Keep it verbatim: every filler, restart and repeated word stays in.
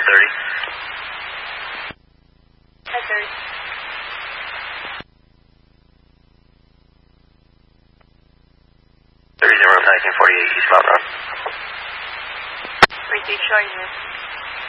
thirty. ten thirty. thirty, nineteen forty-eight, East Mountain Road. Receive, showing you.